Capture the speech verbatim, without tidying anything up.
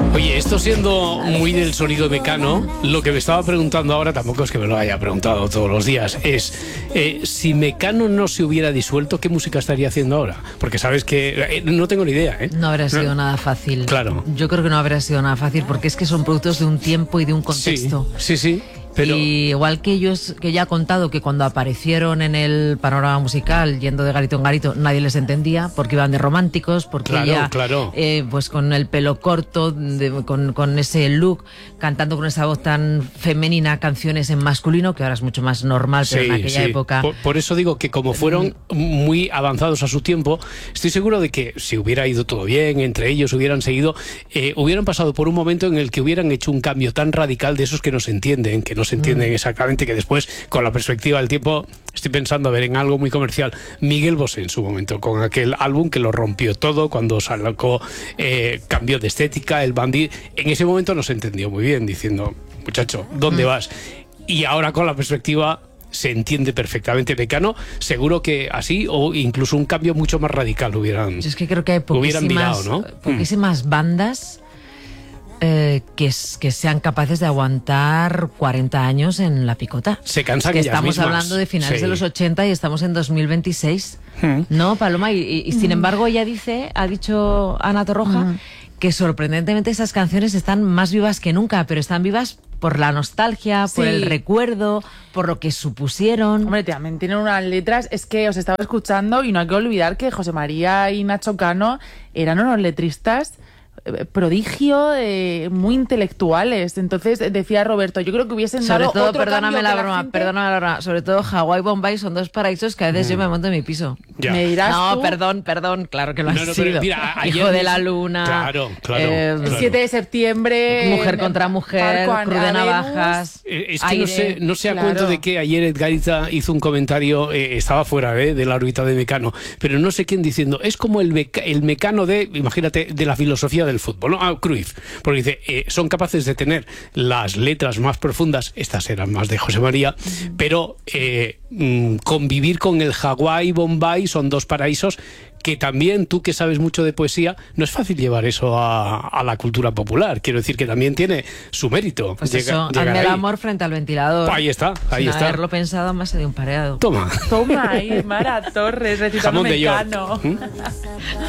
Oye, esto siendo muy del sonido de Mecano, lo que me estaba preguntando ahora, tampoco es que me lo haya preguntado todos los días, es eh, si Mecano no se hubiera disuelto, ¿qué música estaría haciendo ahora? Porque sabes que eh, no tengo ni idea, ¿eh? No habría sido no. nada fácil. Claro. Yo creo que no habría sido nada fácil porque es que son productos de un tiempo y de un contexto. Sí, sí, sí. Pero... Y igual que ellos, que ya he contado que cuando aparecieron en el panorama musical, yendo de garito en garito, nadie les entendía porque iban de románticos, porque claro, ella, claro. Eh, pues con el pelo corto, de, con, con ese look, cantando con esa voz tan femenina, canciones en masculino, que ahora es mucho más normal, pero sí, en aquella sí. época... Por, por eso digo que como fueron muy avanzados a su tiempo, estoy seguro de que si hubiera ido todo bien, entre ellos hubieran seguido, eh, hubieran pasado por un momento en el que hubieran hecho un cambio tan radical de esos que no se entienden, que no se entienden mm. exactamente, que después, con la perspectiva del tiempo, estoy pensando a ver en algo muy comercial. Miguel Bosé en su momento, con aquel álbum que lo rompió todo, cuando sacó, eh, cambió de estética, el Bandit, en ese momento no se entendió muy bien, diciendo, muchacho, ¿dónde mm. vas? Y ahora con la perspectiva se entiende perfectamente. Mecano, seguro que así, o incluso un cambio mucho más radical hubieran, Yo es que creo que hay hubieran mirado, ¿no? poquísimas mm. bandas Eh, que, que sean capaces de aguantar cuarenta años en la picota. Se cansan que ellas estamos mismas. hablando de finales sí. de los ochenta y estamos en dos mil veintiséis. Hmm. ¿No, Paloma? Y, y, y sin embargo ella dice, ha dicho Ana Torroja, hmm. que sorprendentemente esas canciones están más vivas que nunca, pero están vivas por la nostalgia, sí. por el recuerdo, por lo que supusieron. Hombre, también tienen unas letras, es que os estaba escuchando y no hay que olvidar que José María y Nacho Cano eran unos letristas prodigio, eh, muy intelectuales. Entonces decía Roberto, yo creo que hubiesen sobre dado todo, otro perdóname la, la broma, gente... perdóname la broma, sobre todo Hawái y Bombay son dos paraísos que a veces mm. yo me monto en mi piso. Ya. ¿Me dirás No, tú? perdón, perdón, claro que lo no, has no, sido. Mira, Hijo de la luna. Claro, claro. Eh, claro. El siete de septiembre. Mujer contra mujer, Cruz de Navajas. Eh, es que aire, no sé, no sé a claro. cuento de que ayer Edgarita hizo un comentario, eh, estaba fuera eh, de la órbita de Mecano, pero no sé quién diciendo, es como el, meca, el Mecano de, imagínate, de la filosofía del fútbol, ¿no? Ah, Cruyff, porque dice, eh, son capaces de tener las letras más profundas, estas eran más de José María, mm. pero eh, mm, convivir con el Hawái y Bombay son dos paraísos que también, tú que sabes mucho de poesía, no es fácil llevar eso a, a la cultura popular. Quiero decir que también tiene su mérito. Pues llega, eso, hazme el amor frente al ventilador. Ahí está, ahí Sin está. haberlo pensado más de un pareado. Toma. Toma ahí, Mara Torres, recitando Mecano.